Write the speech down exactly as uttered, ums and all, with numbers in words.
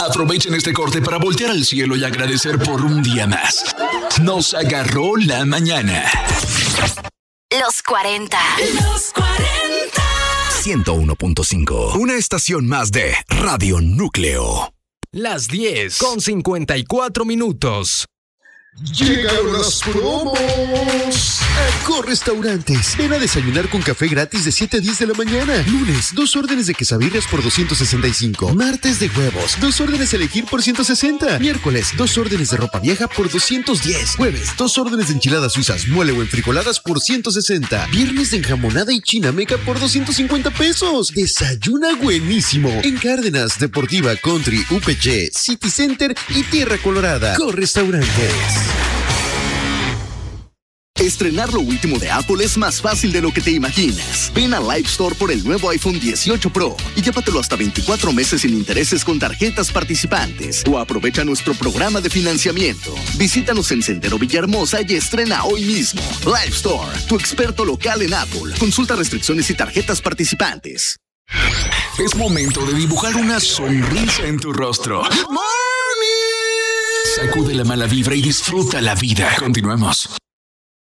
Aprovechen este corte para voltear al cielo y agradecer por un día más. Nos agarró la mañana. Los cuarenta. Los cuarenta. ciento uno punto cinco. Una estación más de Radio Núcleo. Las diez con cincuenta y cuatro minutos. ¡Llegaron las promos! Aco Restaurantes. Ven a desayunar con café gratis de siete a diez de la mañana. Lunes, dos órdenes de quesabirrias por doscientos sesenta y cinco. Martes de huevos, dos órdenes a elegir por ciento sesenta. Miércoles, dos órdenes de ropa vieja por doscientos diez. Jueves, dos órdenes de enchiladas suizas, mole o enfricoladas por ciento sesenta. Viernes de enjamonada y chinameca por doscientos cincuenta pesos. Desayuna buenísimo en Cárdenas, Deportiva, Country, U P G, City Center y Tierra Colorada. Aco Restaurantes. Estrenar lo último de Apple es más fácil de lo que te imaginas. Ven a Live Store por el nuevo iPhone dieciocho Pro y llévatelo hasta veinticuatro meses sin intereses con tarjetas participantes o aprovecha nuestro programa de financiamiento. Visítanos en Sendero Villahermosa y estrena hoy mismo. Live Store, tu experto local en Apple. Consulta restricciones y tarjetas participantes. Es momento de dibujar una sonrisa en tu rostro. ¡Good morning! Sacude la mala vibra y disfruta la vida. Continuamos.